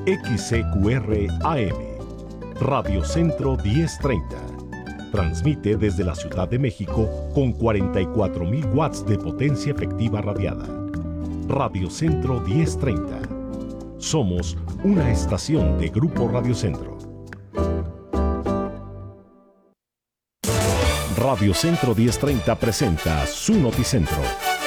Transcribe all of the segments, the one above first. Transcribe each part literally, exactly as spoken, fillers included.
X C Q R A M, Radio Centro diez treinta. Transmite desde la Ciudad de México con cuarenta y cuatro mil watts de potencia efectiva radiada. Radio Centro diez treinta. Somos una estación de Grupo Radio Centro. Radio Centro diez treinta presenta su Noticentro.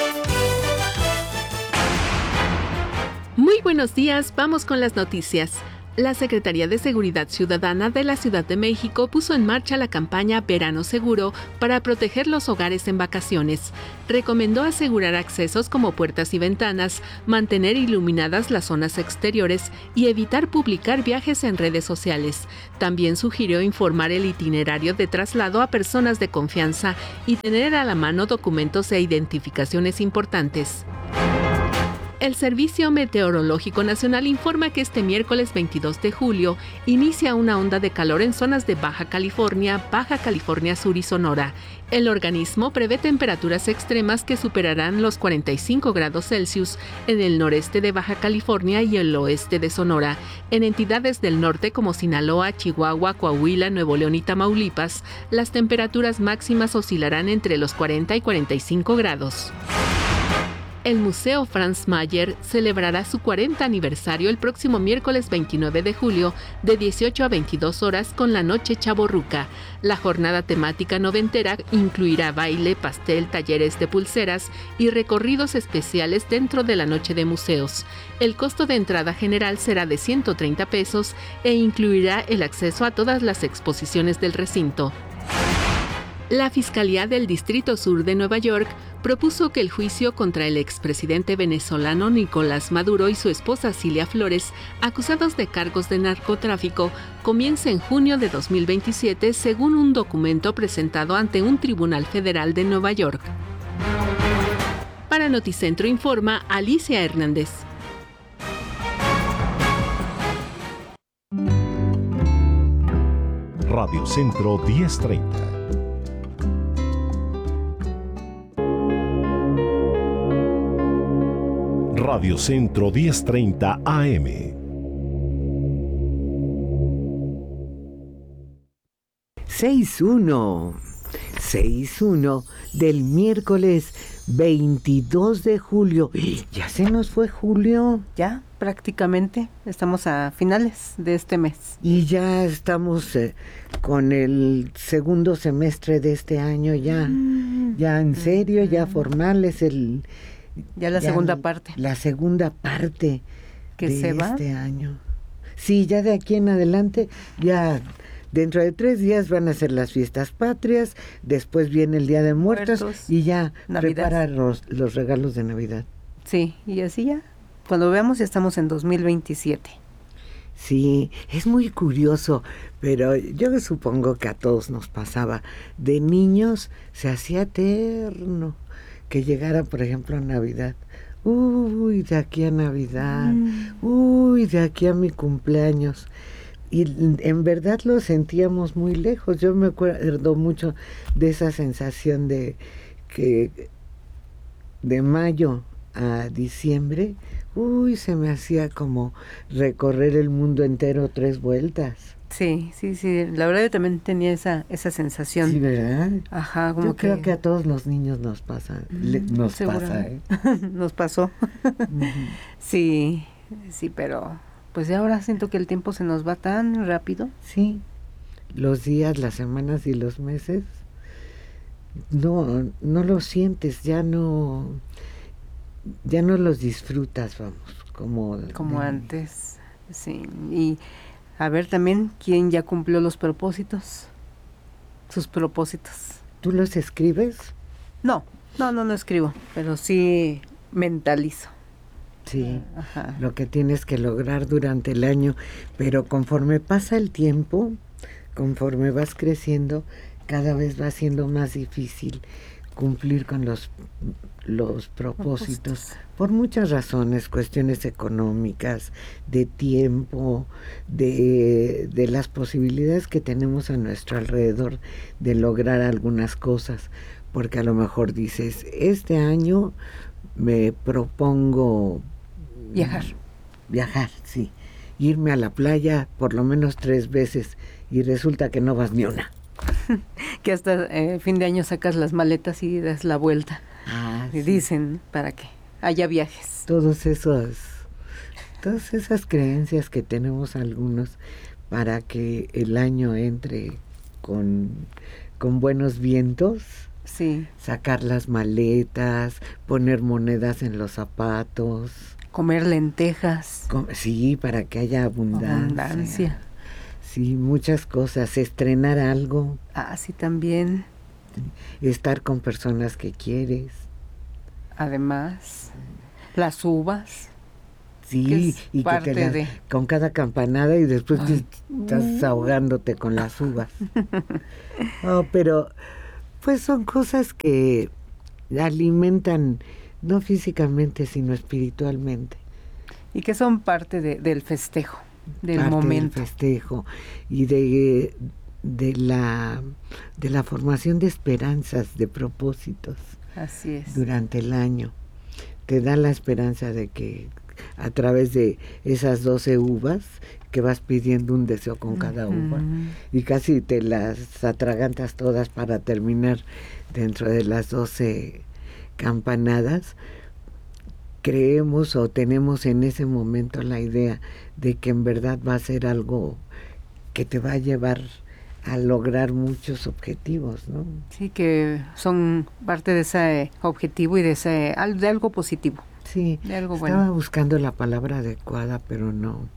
Muy buenos días, vamos con las noticias. La Secretaría de Seguridad Ciudadana de la Ciudad de México puso en marcha la campaña Verano Seguro para proteger los hogares en vacaciones. Recomendó asegurar accesos como puertas y ventanas, mantener iluminadas las zonas exteriores y evitar publicar viajes en redes sociales. También sugirió informar el itinerario de traslado a personas de confianza y tener a la mano documentos e identificaciones importantes. El Servicio Meteorológico Nacional informa que este miércoles veintidós de julio inicia una onda de calor en zonas de Baja California, Baja California Sur y Sonora. El organismo prevé temperaturas extremas que superarán los cuarenta y cinco grados Celsius en el noreste de Baja California y el oeste de Sonora. En entidades del norte como Sinaloa, Chihuahua, Coahuila, Nuevo León y Tamaulipas, las temperaturas máximas oscilarán entre los cuarenta y cuarenta y cinco grados. El Museo Franz Mayer celebrará su cuarenta aniversario el próximo miércoles veintinueve de julio de dieciocho a veintidós horas con la Noche Chavorruca. La jornada temática noventera incluirá baile, pastel, talleres de pulseras y recorridos especiales dentro de la Noche de Museos. El costo de entrada general será de ciento treinta pesos e incluirá el acceso a todas las exposiciones del recinto. La Fiscalía del Distrito Sur de Nueva York propuso que el juicio contra el expresidente venezolano Nicolás Maduro y su esposa Cilia Flores, acusados de cargos de narcotráfico, comience en junio de dos mil veintisiete, según un documento presentado ante un tribunal federal de Nueva York. Para Noticentro informa Alicia Hernández. Radio Centro diez treinta. Radio Centro diez treinta A M. seis uno. seis uno del miércoles veintidós de julio. Ya se nos fue julio. Ya, prácticamente. Estamos a finales de este mes. Y ya estamos eh, con el segundo semestre de este año ya. Mm. Ya en serio, mm. ya formales el... Ya la ya segunda parte. La segunda parte que de se va este año. Sí, ya de aquí en adelante, ya dentro de tres días van a ser las fiestas patrias, después viene el Día de Muertos, Muertos y ya preparar los, los regalos de Navidad. Sí, y así ya, cuando veamos ya estamos en dos mil veintisiete. Sí, es muy curioso, pero yo supongo que a todos nos pasaba. De niños se hacía eterno que llegara, por ejemplo, a Navidad. Uy, de aquí a Navidad. Mm. Uy, de aquí a mi cumpleaños. Y en verdad lo sentíamos muy lejos. Yo me acuerdo mucho de esa sensación de que de mayo a diciembre, uy, se me hacía como recorrer el mundo entero tres vueltas. Sí, sí, sí, la verdad yo también tenía esa esa sensación. Sí, ¿verdad? Ajá, como yo que... creo que a todos los niños nos pasa, le, nos pasa, ¿eh? Nos pasó. Uh-huh. Sí, sí, pero pues ahora siento que el tiempo se nos va tan rápido. Sí, los días, las semanas y los meses, no, no los sientes, ya no, ya no los disfrutas, vamos, como... Como de... antes, sí, y... A ver también quién ya cumplió los propósitos, sus propósitos. ¿Tú los escribes? No, no, no, no escribo, pero sí mentalizo. Sí, ajá, lo que tienes que lograr durante el año, pero conforme pasa el tiempo, conforme vas creciendo, cada vez va siendo más difícil cumplir con los los propósitos, por muchas razones, cuestiones económicas, de tiempo, de, de las posibilidades que tenemos a nuestro alrededor de lograr algunas cosas, porque a lo mejor dices, este año me propongo viajar. Viajar, sí. irme a la playa por lo menos tres veces y resulta que no vas ni una. Que hasta eh, fin de año sacas las maletas y das la vuelta. Ah, y sí. dicen para que haya viajes. Todos esos, todas esas creencias que tenemos algunos para que el año entre con, con buenos vientos. Sí. Sacar las maletas, poner monedas en los zapatos. Comer lentejas. Com- sí, para que haya abundancia. Abundancia. Sí, muchas cosas. Estrenar algo. Ah, sí, también. Estar con personas que quieres. Además, las uvas. Sí, y que te las, de... con cada campanada y después Ay. estás ahogándote con las uvas. Oh, pero pues son cosas que alimentan no físicamente sino espiritualmente. Y que son parte de, del festejo, del parte momento. Del festejo y de, de la de la formación de esperanzas, de propósitos. Así es. Durante el año. Te da la esperanza de que a través de esas doce uvas que vas pidiendo un deseo con cada uva uh-huh. y casi te las atragantas todas para terminar dentro de las doce campanadas, creemos o tenemos en ese momento la idea de que en verdad va a ser algo que te va a llevar a lograr muchos objetivos, ¿no? Sí, que son parte de ese objetivo y de ese de algo positivo. Sí, de algo estaba bueno. buscando la palabra adecuada, pero no.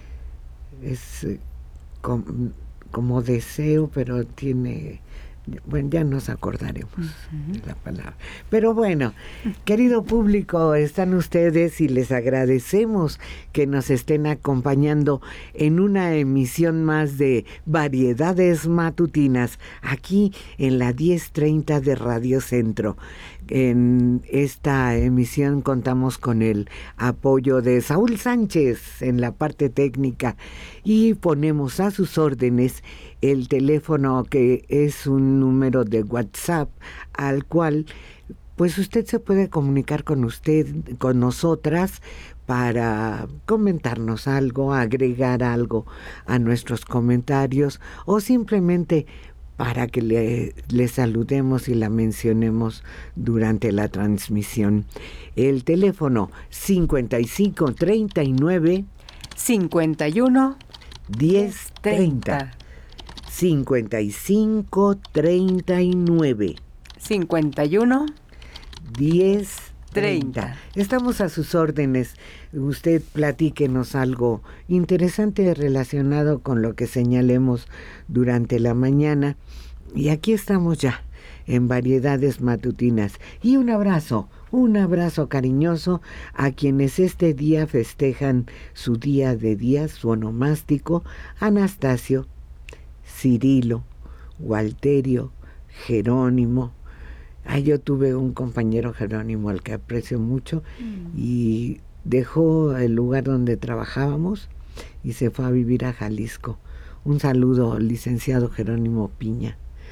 Es eh, com, como deseo, pero tiene... Bueno, ya nos acordaremos uh-huh. de la palabra. Pero bueno, querido público, están ustedes y les agradecemos que nos estén acompañando en una emisión más de Variedades Matutinas, aquí en la diez treinta de Radio Centro. En esta emisión contamos con el apoyo de Saúl Sánchez en la parte técnica y ponemos a sus órdenes el teléfono que es un número de WhatsApp al cual pues usted se puede comunicar con usted, con nosotras para comentarnos algo, agregar algo a nuestros comentarios o simplemente para que le, le saludemos y la mencionemos durante la transmisión. El teléfono cincuenta y cinco treinta y nueve cincuenta y uno diez treinta cincuenta y cinco treinta y nueve cincuenta y uno diez treinta. Estamos a sus órdenes. Usted platíquenos algo interesante relacionado con lo que señalemos durante la mañana. Y aquí estamos ya en Variedades Matutinas. Y un abrazo, un abrazo cariñoso a quienes este día festejan su día de días, su onomástico: Anastasio, Cirilo, Walterio, Jerónimo. Ah, yo tuve un compañero Jerónimo al que aprecio mucho mm. y dejó el lugar donde trabajábamos y se fue a vivir a Jalisco. Un saludo, licenciado Jerónimo Piña.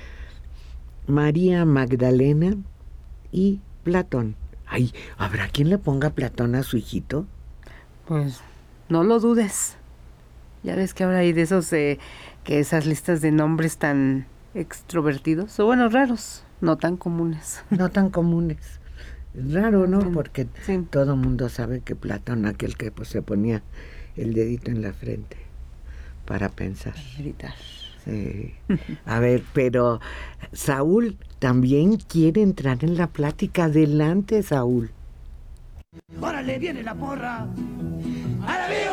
María Magdalena y Platón. Ay, ¿habrá quien le ponga Platón a su hijito? Pues no lo dudes. Ya ves que ahora hay de esos, eh, que esas listas de nombres tan extrovertidos, o bueno, raros. No tan comunes. No tan comunes. Raro, ¿no? Porque sí. Todo el mundo sabe que Platón, aquel que pues, se ponía el dedito en la frente para pensar. Gritar. Sí. A ver, pero Saúl también quiere entrar en la plática. Adelante, Saúl. ¡Órale, viene la porra! ¡A la vida!